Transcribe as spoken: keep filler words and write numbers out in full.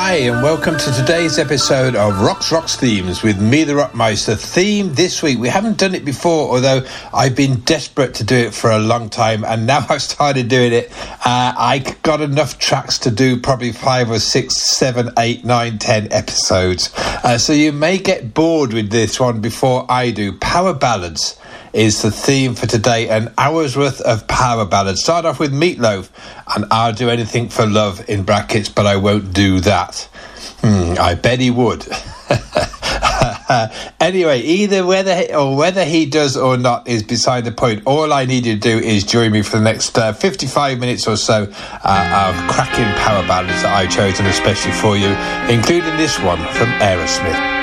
Hi, and welcome to today's episode of Rocks Rocks Themes with me, the Rockmeister. Theme this week, we haven't done it before, although I've been desperate to do it for a long time, and now I've started doing it. Uh, I got enough tracks to do probably five or six, seven, eight, nine, ten episodes. Uh, so you may get bored with this one before I do. Power ballads is the theme for today, an hour's worth of power ballads. Start off with Meatloaf and I'll Do Anything for Love in brackets, but I won't do that. Hmm, I bet he would. Anyway, either whether he, or whether he does or not is beside the point. All I need you to do is join me for the next uh, fifty-five minutes or so uh, of cracking power ballads that I've chosen especially for you, including this one from Aerosmith.